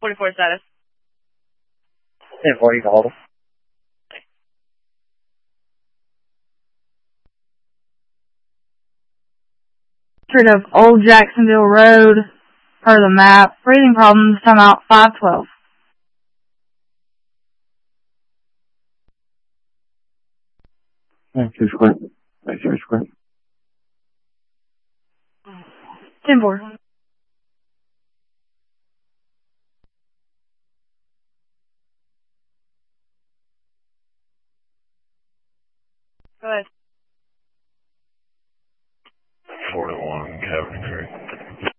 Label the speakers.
Speaker 1: 44 status.
Speaker 2: 10-4, you can hold them.
Speaker 3: Street of Old Jacksonville Road, per the map. Breathing problems, time out 512.
Speaker 2: Two square. 2 square.
Speaker 3: 10-4.